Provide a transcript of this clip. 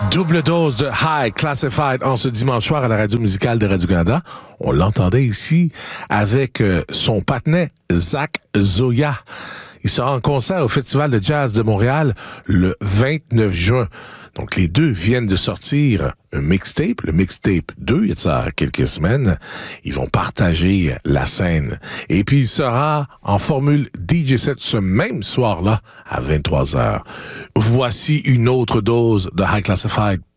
Double dose de High Classified en ce dimanche soir à la radio musicale de Radio-Canada. On l'entendait ici avec son partenaire Zach Zoya. Il sera en concert au Festival de Jazz de Montréal le 29 juin. Donc, les deux viennent de sortir un mixtape, le mixtape 2, il y a de ça quelques semaines. Ils vont partager la scène. Et puis, il sera en formule DJ set ce même soir-là à 23h. Voici une autre dose de High Classified